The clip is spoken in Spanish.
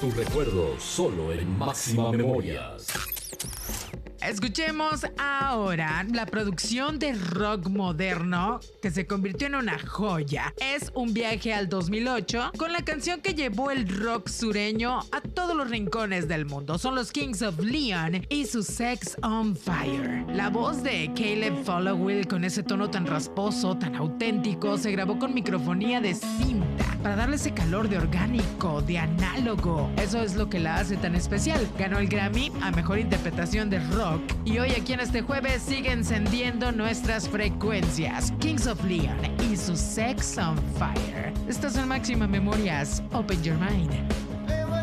tus recuerdos solo en Máxima Memorias. Escuchemos ahora la producción de rock moderno que se convirtió en una joya. Es un viaje al 2008 con la canción que llevó el rock sureño a todos los rincones del mundo. Son los Kings of Leon y su Sex on Fire. La voz de Caleb Followill, con ese tono tan rasposo, tan auténtico, se grabó con microfonía de cinta para darle ese calor de orgánico, de análogo. Eso es lo que la hace tan especial. Ganó el Grammy a Mejor Interpretación de Rock y hoy aquí en este jueves sigue encendiendo nuestras frecuencias. Kings of Leon y su Sex on Fire. Estás en Máxima Memorias. Open your mind.